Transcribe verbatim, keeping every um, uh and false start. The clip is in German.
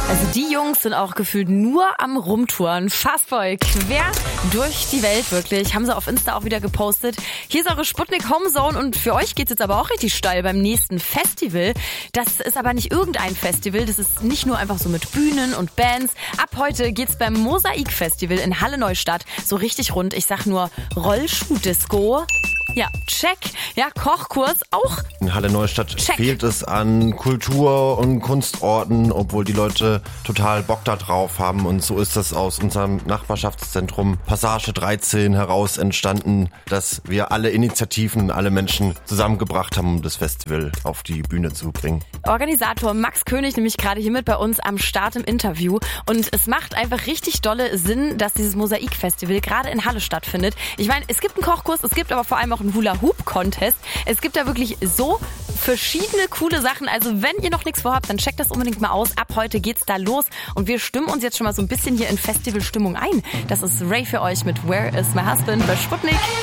Also die Jungs sind auch gefühlt nur am Rumtouren. Fastboy quer durch die Welt wirklich. Haben sie auf Insta auch wieder gepostet. Hier ist eure Sputnik Homezone und für euch geht's jetzt aber auch richtig steil beim nächsten Festival. Das ist aber nicht irgendein Festival. Das ist nicht nur einfach so mit Bühnen und Bands. Ab heute geht's beim Mosaik Festival in Halle Neustadt so richtig rund. Ich sag nur Rollschuh-Disco. Ja, check. Ja, Kochkurs auch. In Halle Neustadt Check. fehlt es an Kultur- und Kunstorten, obwohl die Leute total Bock da drauf haben. Und so ist das aus unserem Nachbarschaftszentrum Passage dreizehn heraus entstanden, dass wir alle Initiativen, alle Menschen zusammengebracht haben, um das Festival auf die Bühne zu bringen. Organisator Max König nämlich gerade hier mit bei uns am Start im Interview. Und es macht einfach richtig dolle Sinn, dass dieses Mosaik-Festival gerade in Halle stattfindet. Ich meine, es gibt einen Kochkurs, es gibt aber vor allem auch einen Hula-Hoop-Contest. Es gibt da wirklich so verschiedene coole Sachen. Also wenn ihr noch nichts vorhabt, dann checkt das unbedingt mal aus. Ab heute geht's da los und wir stimmen uns jetzt schon mal so ein bisschen hier in Festivalstimmung ein. Das ist Ray für euch mit Where is my husband bei Sputnik.